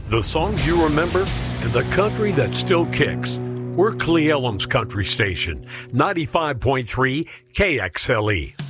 The songs you remember and the country that still kicks. We're Cle Elum's country station, 95.3 KXLE.